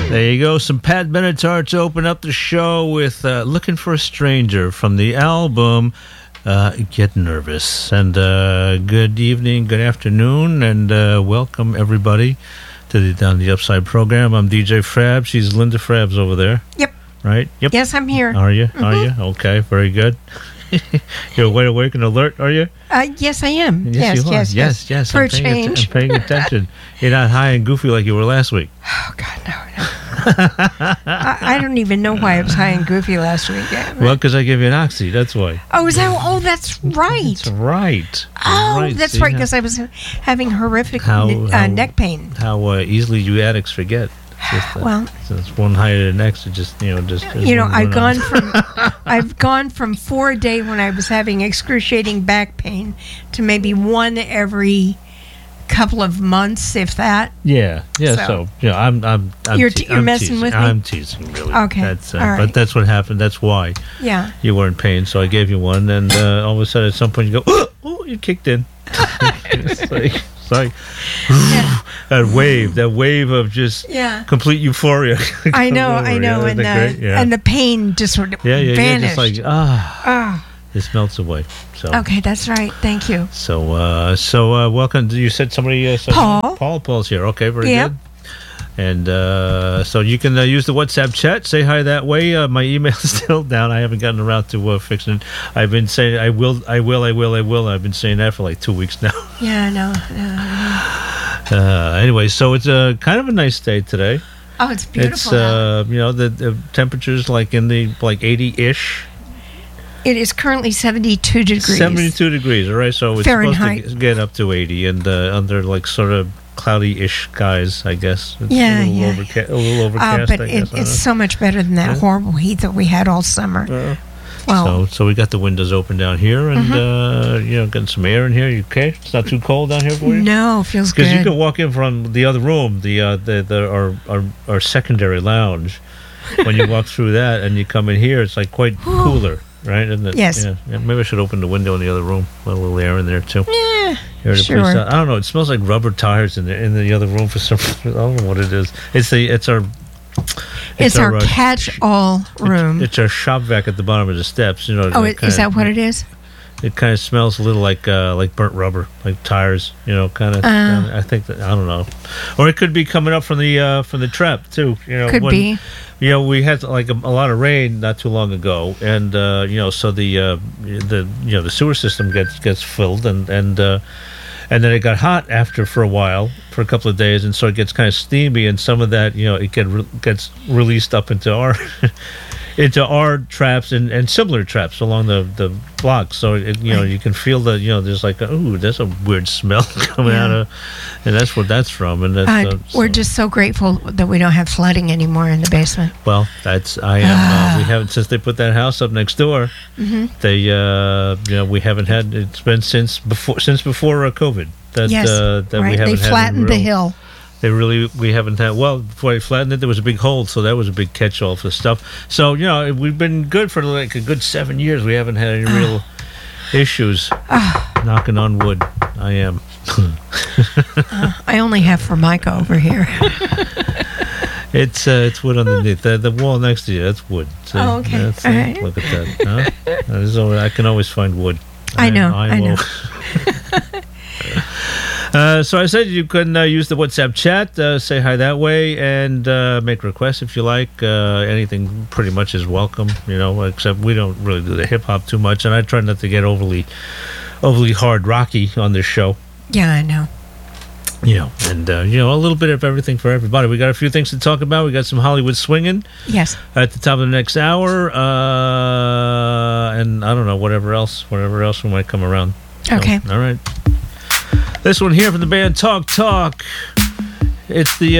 There you go. Some Pat Benatar to open up the show with Looking for a Stranger from the album Get Nervous. And good evening, good afternoon, and welcome everybody to the Down the Upside program. I'm DJ Frabs. She's Linda Frabs over there. Yep. Right? Yep. Yes, I'm here. Are you? Are you? Okay, very good. You're wide awake and alert, are you? Yes, I am. Yes, you are. Yes. For a change. I'm paying attention. You're not high and goofy like you were last week. Oh, God, no. I don't even know why I was high and goofy last week. Well, because I gave you an oxy, that's why. Oh, is that? Oh, that's right. That's right. Oh, that's right, because I was having horrific neck pain. How easily you addicts forget. Well, it's one higher than the next. I've gone from 4 a day when I was having excruciating back pain to maybe one every couple of months, if that. Yeah. So I'm you're messing with me. I'm teasing, really. Okay. That's, all right. But that's what happened. That's why. Yeah. You were in pain, so I gave you one, and all of a sudden, at some point, you go, oh, you kicked in. It's like that wave of just complete euphoria. I know, and the pain just sort of vanished. Just like this melts away. So okay, that's right. Thank you. So welcome. You said somebody. Paul's here. Okay, very good. And so you can use the WhatsApp chat. Say hi that way. My email is still down. I haven't gotten around to fixing it. I've been saying I will. I've been saying that for like 2 weeks now. Yeah, I know. Anyway, so it's kind of a nice day today. Oh, it's beautiful. It's the temperature's like in the 80-ish. It is currently 72 degrees. 72 degrees. All right, so it's Fahrenheit. Supposed to get up to 80, and under like sort of cloudy-ish skies, I guess. It's a little overcast. But it's so much better than that horrible heat that we had all summer. So we got the windows open down here, and getting some air in here. You okay? It's not too cold down here for you? No, it feels good. Because you can walk in from the other room, our secondary lounge. When you walk through that and you come in here, it's like quite cooler, right? Isn't it? Yes. Yeah. Maybe I should open the window in the other room. Let a little air in there too. Yeah. Sure. I don't know. It smells like rubber tires in the other room for some reason. I don't know what it is. It's our catch-all room. It's our shop vac at the bottom of the steps. Is that what it is? It kind of smells a little like burnt rubber, like tires. I think that, I don't know, or it could be coming up from the trap too. Could be. We had like a lot of rain not too long ago, and so the sewer system gets filled, and then it got hot for a while, for a couple of days, and so it gets kind of steamy, and some of that it gets released up into our traps and similar traps along the block. So you can feel that there's like there's a weird smell coming out of, and that's what that's from. And that's, we're just so grateful that we don't have flooding anymore in the basement. Well, we haven't, since they put that house up next door. Mm-hmm. They we haven't had, it's been since before COVID that we haven't they flattened the hill. We haven't had, before they flattened it, there was a big hole, so that was a big catch-all for stuff. So, we've been good for like a good 7 years. We haven't had any real issues. Knocking on wood, I am. I only have Formica over here. It's wood underneath. The wall next to you, that's wood. So okay. All right. Look at that. Huh? I can always find wood. I know. So I said you can use the WhatsApp chat, say hi that way, and make requests if you like. Anything pretty much is welcome, except we don't really do the hip-hop too much, and I try not to get overly hard rocky on this show. Yeah, I know. And a little bit of everything for everybody. We got a few things to talk about. We got some Hollywood swinging. Yes. At the top of the next hour, and I don't know, whatever else we might come around. Okay. All right. This one here from the band Talk. It's the